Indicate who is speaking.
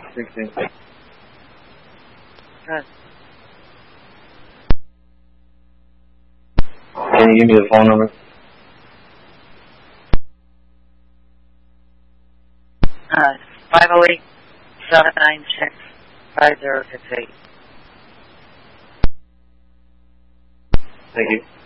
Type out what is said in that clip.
Speaker 1: 16.
Speaker 2: Good.
Speaker 1: Can you give me the phone number?
Speaker 2: 508-796-5068.
Speaker 1: Thank you.